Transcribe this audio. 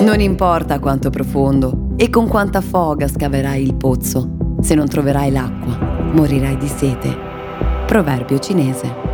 Non importa quanto profondo e con quanta foga scaverai il pozzo, se non troverai l'acqua, morirai di sete. Proverbio cinese.